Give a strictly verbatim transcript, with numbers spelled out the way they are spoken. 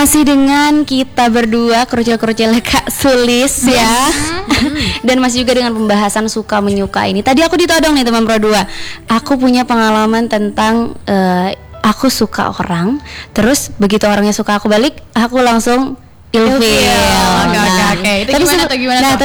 masih dengan kita berdua kerucil-kerucil Kak Sulis ya. Dan masih juga dengan pembahasan suka menyuka ini. Tadi aku ditodong nih teman Pro dua. Aku punya pengalaman tentang uh, aku suka orang, terus begitu orangnya suka aku balik, aku langsung ilfil. Oke oke oke. Itu Tapi gimana sebe- tuh gimana nah, tuh?